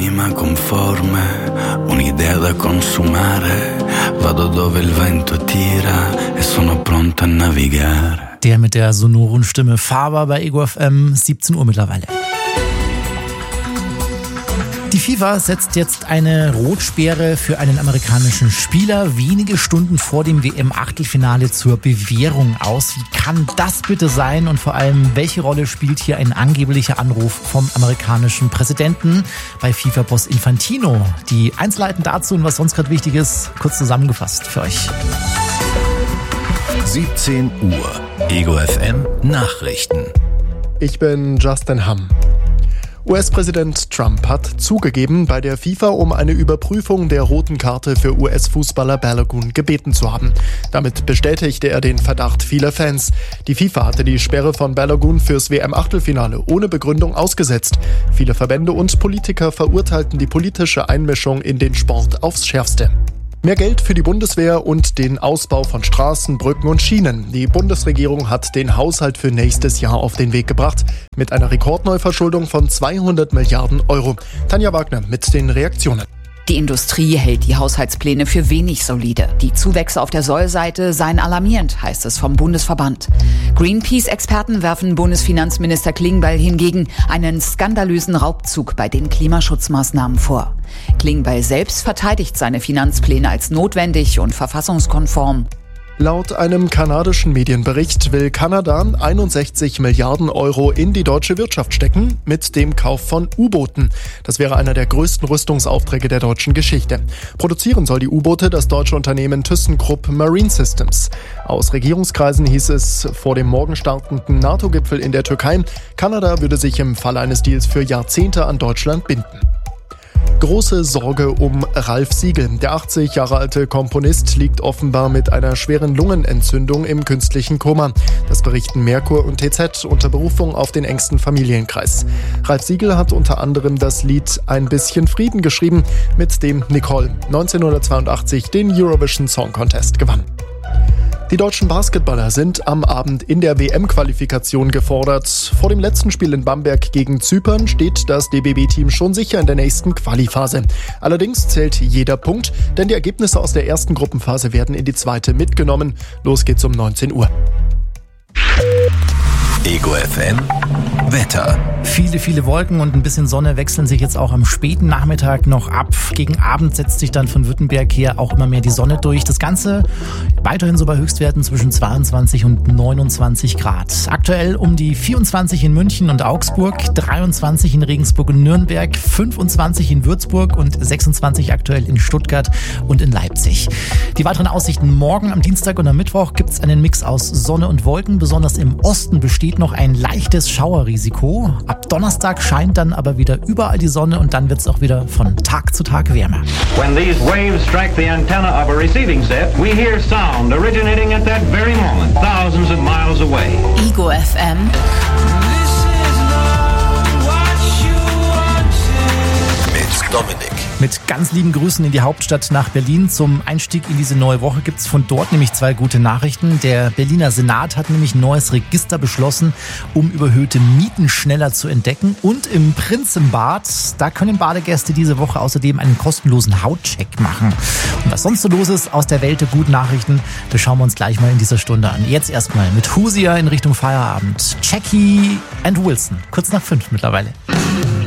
minima conforme, un'idea da consumare, vado dove il vento tira e sono pronto a navigare. Der mit der sonoren Stimme Faber bei Ego FM, 17 Uhr mittlerweile. Die FIFA setzt jetzt eine Rotsperre für einen amerikanischen Spieler wenige Stunden vor dem WM-Achtelfinale zur Bewährung aus. Wie kann das bitte sein? Und vor allem, welche Rolle spielt hier ein angeblicher Anruf vom amerikanischen Präsidenten bei FIFA-Boss Infantino? Die Einzelheiten dazu und was sonst gerade wichtig ist, kurz zusammengefasst für euch. 17 Uhr. Ego FM Nachrichten. Ich bin Justin Hamm. US-Präsident Trump hat zugegeben, bei der FIFA um eine Überprüfung der roten Karte für US-Fußballer Balogun gebeten zu haben. Damit bestätigte er den Verdacht vieler Fans. Die FIFA hatte die Sperre von Balogun fürs WM-Achtelfinale ohne Begründung ausgesetzt. Viele Verbände und Politiker verurteilten die politische Einmischung in den Sport aufs Schärfste. Mehr Geld für die Bundeswehr und den Ausbau von Straßen, Brücken und Schienen. Die Bundesregierung hat den Haushalt für nächstes Jahr auf den Weg gebracht. Mit einer Rekordneuverschuldung von 200 Milliarden Euro. Tanja Wagner mit den Reaktionen. Die Industrie hält die Haushaltspläne für wenig solide. Die Zuwächse auf der Sollseite seien alarmierend, heißt es vom Bundesverband. Greenpeace-Experten werfen Bundesfinanzminister Klingbeil hingegen einen skandalösen Raubzug bei den Klimaschutzmaßnahmen vor. Klingbeil selbst verteidigt seine Finanzpläne als notwendig und verfassungskonform. Laut einem kanadischen Medienbericht will Kanada 61 Milliarden Euro in die deutsche Wirtschaft stecken mit dem Kauf von U-Booten. Das wäre einer der größten Rüstungsaufträge der deutschen Geschichte. Produzieren soll die U-Boote das deutsche Unternehmen ThyssenKrupp Marine Systems. Aus Regierungskreisen hieß es vor dem morgen startenden NATO-Gipfel in der Türkei, Kanada würde sich im Fall eines Deals für Jahrzehnte an Deutschland binden. Große Sorge um Ralf Siegel. Der 80 Jahre alte Komponist liegt offenbar mit einer schweren Lungenentzündung im künstlichen Koma. Das berichten Merkur und TZ unter Berufung auf den engsten Familienkreis. Ralf Siegel hat unter anderem das Lied Ein bisschen Frieden geschrieben, mit dem Nicole 1982 den Eurovision Song Contest gewann. Die deutschen Basketballer sind am Abend in der WM-Qualifikation gefordert. Vor dem letzten Spiel in Bamberg gegen Zypern steht das DBB-Team schon sicher in der nächsten Quali-Phase. Allerdings zählt jeder Punkt, denn die Ergebnisse aus der ersten Gruppenphase werden in die zweite mitgenommen. Los geht's um 19 Uhr. Ego FM Wetter. Viele Wolken und ein bisschen Sonne wechseln sich jetzt auch am späten Nachmittag noch ab. Gegen Abend setzt sich dann von Württemberg her auch immer mehr die Sonne durch. Das Ganze weiterhin so bei Höchstwerten zwischen 22 und 29 Grad. Aktuell um die 24 in München und Augsburg, 23 in Regensburg und Nürnberg, 25 in Würzburg und 26 aktuell in Stuttgart und in Leipzig. Die weiteren Aussichten morgen am Dienstag und am Mittwoch gibt es einen Mix aus Sonne und Wolken. Besonders im Osten besteht noch ein leichtes Schauerrisiko. Ab Donnerstag scheint dann aber wieder überall die Sonne und dann wird es auch wieder von Tag zu Tag wärmer. When these waves strike the antenna of a receiving set, we hear sound originating at that very moment, thousands of miles away. Ego FM. Mit Dominik. Mit ganz lieben Grüßen in die Hauptstadt nach Berlin. Zum Einstieg in diese neue Woche gibt es von dort nämlich 2 gute Nachrichten. Der Berliner Senat hat nämlich ein neues Register beschlossen, um überhöhte Mieten schneller zu entdecken. Und im Prinzenbad, da können Badegäste diese Woche außerdem einen kostenlosen Hautcheck machen. Und was sonst so los ist aus der Welt der guten Nachrichten, das schauen wir uns gleich mal in dieser Stunde an. Jetzt erstmal mit Husia in Richtung Feierabend. Jackie and Wilson, kurz nach 5 mittlerweile.